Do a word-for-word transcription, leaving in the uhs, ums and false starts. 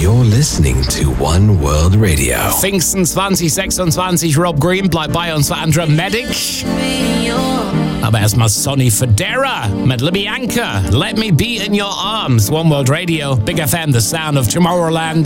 You're listening to One World Radio. Pfingsten zwanzig sechsundzwanzig, Rob Green bleibt bei uns für Andra Medic. Aber erstmal Sonny Fodera mit Libby Anchor. Let me be in your arms. One World Radio, Big F M, the sound of Tomorrowland.